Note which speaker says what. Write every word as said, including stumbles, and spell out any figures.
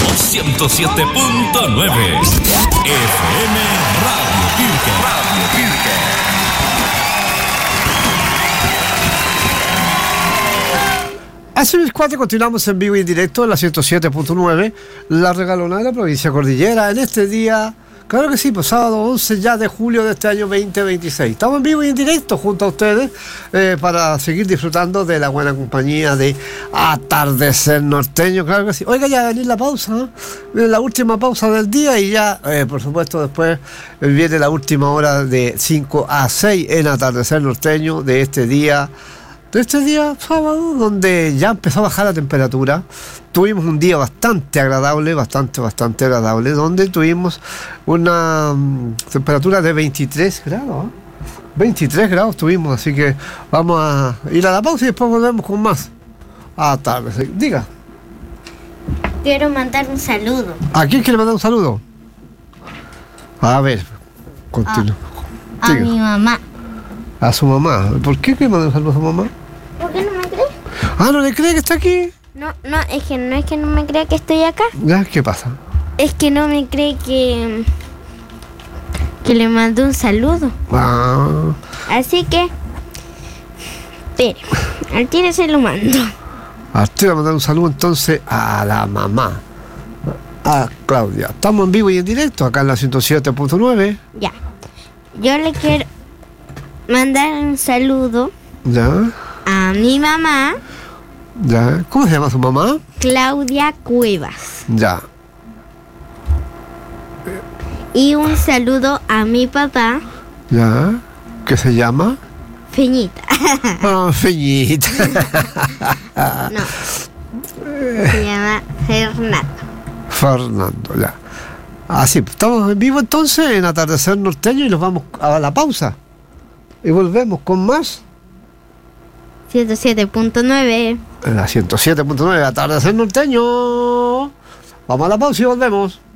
Speaker 1: ciento siete punto nueve F M Radio Pirque. Radio Pirque.
Speaker 2: Hace mis cuatro continuamos en vivo y en directo en la ciento siete punto nueve, la regalona de la provincia Cordillera, en este día, claro que sí, pues sábado once ya de julio de este año veinte veintiséis. Estamos en vivo y en directo junto a ustedes eh, para seguir disfrutando de la buena compañía de Atardecer Norteño, claro que sí. Oiga, ya va a venir la pausa, ¿no? Viene la última pausa del día y ya, eh, por supuesto, después viene la última hora de cinco a seis en Atardecer Norteño de este día. De este día sábado, donde ya empezó a bajar la temperatura, tuvimos un día bastante agradable, bastante, bastante agradable, donde tuvimos una um, temperatura de veintitrés grados, ¿eh? veintitrés grados tuvimos, así que vamos a ir a la pausa y después volvemos con más. Ah, tarde, diga.
Speaker 3: Quiero mandar un saludo.
Speaker 2: ¿A quién quiere mandar un saludo? A ver, continúa.
Speaker 3: A, a mi mamá.
Speaker 2: A su mamá. ¿Por qué quiere mandar un saludo a su mamá?
Speaker 3: ¿Por qué no me cree?
Speaker 2: Ah, ¿no le cree que está aquí?
Speaker 3: No, no, es que no es que no me crea que estoy acá.
Speaker 2: ¿Ya? ¿Qué pasa?
Speaker 3: Es que no me cree que que le mandó un saludo.
Speaker 2: Ah.
Speaker 3: Así que, espere, al tiro se lo mando.
Speaker 2: A usted le va a mandar un saludo entonces a la mamá, a Claudia. Estamos en vivo y en directo acá en la ciento siete punto nueve.
Speaker 3: Ya, yo le quiero mandar un saludo.
Speaker 2: Ya.
Speaker 3: A mi mamá.
Speaker 2: Ya. ¿Cómo se llama su mamá?
Speaker 3: Claudia Cuevas.
Speaker 2: Ya.
Speaker 3: Y un saludo a mi papá.
Speaker 2: Ya. ¿Qué se llama?
Speaker 3: Feñita.
Speaker 2: Ah, Feñita.
Speaker 3: No. Se llama Fernando.
Speaker 2: Fernando, ya. Así, estamos en vivo entonces en Atardecer Norteño y nos vamos a la pausa. Y volvemos con más.
Speaker 3: ciento siete punto nueve.
Speaker 2: En la ciento siete punto nueve, Atardecer Norteño. Vamos a la pausa y volvemos.